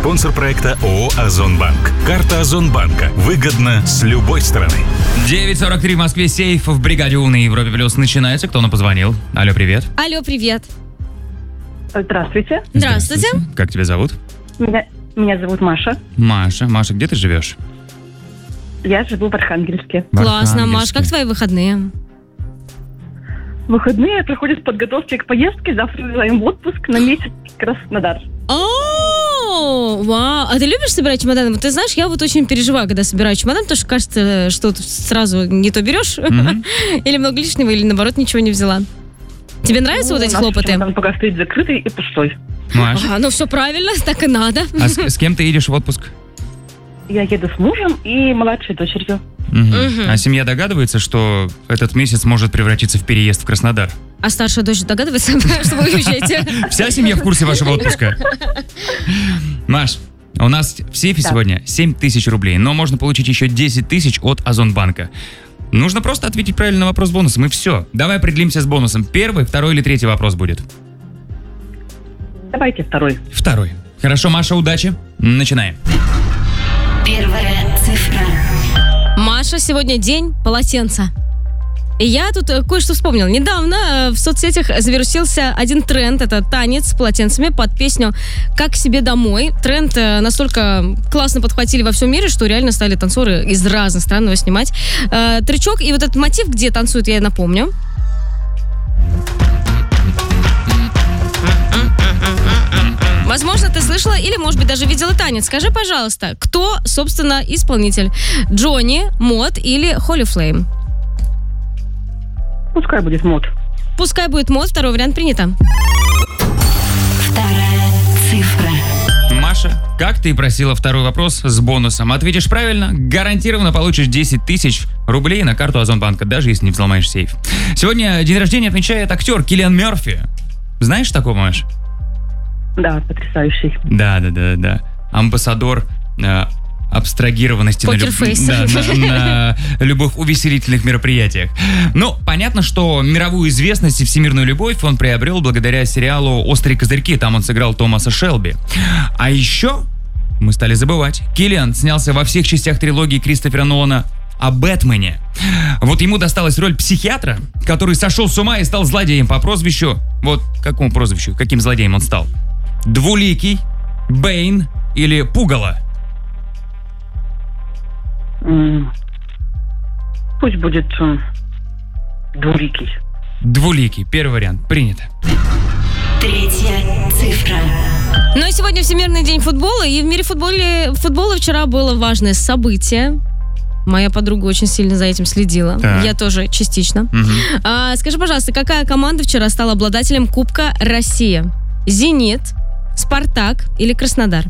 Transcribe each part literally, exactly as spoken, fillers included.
Спонсор проекта ООО «Озонбанк». Карта Озонбанка. Выгодно с любой стороны. девять сорок три в Москве. Сейф в бригаде У на Европе Плюс начинается. Кто нам позвонил? Алло, привет. Алло, привет. Здравствуйте. Здравствуйте. Как тебя зовут? Меня, меня зовут Маша. Маша. Маша, где ты живешь? Я живу в Архангельске. В Классно, Маш, Архангельске. как твои выходные? Выходные проходят подготовки к поездке. Завтра уезжаем в отпуск на месяц в Краснодар. О, вау. А ты любишь собирать чемоданы? Вот ты знаешь, я вот очень переживаю, когда собираю чемодан, потому что кажется, что ты сразу не то берешь, или много лишнего, или наоборот ничего не взяла. Тебе нравятся вот Ну, эти наш хлопоты? чемодан пока стоит закрытый и пустой. Маша, Ага, ну все правильно, так и надо. а с, с кем ты едешь в отпуск? Я еду с мужем и младшей дочерью. Мгм. Мгм. А семья догадывается, что этот месяц может превратиться в переезд в Краснодар? А старшая дочь догадывается, что вы уезжаете? Вся семья в курсе вашего отпуска? Маш, у нас в сейфе Да. сегодня семь тысяч рублей, но можно получить еще десять тысяч от Озонбанка. Нужно просто ответить правильно на вопрос бонусом, и все. Давай определимся с бонусом. Первый, второй или третий вопрос будет? Давайте второй. Второй. Хорошо, Маша, удачи. Начинаем. Первая цифра. Маша, сегодня день полотенца. И я тут э, кое-что вспомнила. Недавно э, в соцсетях завирусился один тренд. Это танец с полотенцами под песню «Как к себе домой». Тренд э, настолько классно подхватили во всем мире, что реально стали танцоры из разных стран его снимать. Э, трючок и вот этот мотив, где танцуют, я напомню. Возможно, ты слышала или, может быть, даже видела танец. Скажи, пожалуйста, кто, собственно, исполнитель? Джонни, Мод или Холли Флейм? Пускай будет мод. Пускай будет Мод, второй вариант принято. Вторая цифра. Маша, как ты и просила, второй вопрос с бонусом. Ответишь правильно, гарантированно получишь десять тысяч рублей на карту Озонбанка, даже если не взломаешь сейф. Сегодня день рождения отмечает актер Киллиан Мерфи. Знаешь такого, Маш? Да, потрясающий. Да, да, да, да. Амбассадор э, абстрагированности на, люб- Покерфейс. да, на- на любых увеселительных мероприятиях. Ну, понятно, что мировую известность и всемирную любовь он приобрел благодаря сериалу «Острые козырьки». Там он сыграл Томаса Шелби. А еще мы стали забывать. Киллиан снялся во всех частях трилогии Кристофера Нолана о Бэтмене. Вот ему досталась роль психиатра, который сошел с ума и стал злодеем по прозвищу... Вот какому прозвищу? Каким злодеем он стал? Двуликий, Бэйн или Пугало? М, Пусть будет м, двуликий. Двуликий. Первый вариант. Принято. Третья цифра. Ну и сегодня Всемирный день футбола, и в мире футболе, футбола вчера было важное событие. Моя подруга очень сильно за этим следила. Так. Я тоже частично. Мгм. А, скажи, пожалуйста, какая команда вчера стала обладателем Кубка России? «Зенит», «Спартак» или «Краснодар»?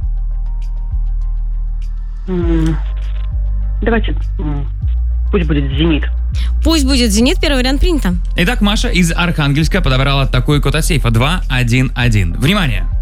М, Давайте, м, пусть будет «Зенит». Пусть будет «Зенит», первый вариант принято. Итак, Маша из Архангельска подобрала такой код от сейфа два один один. Внимание!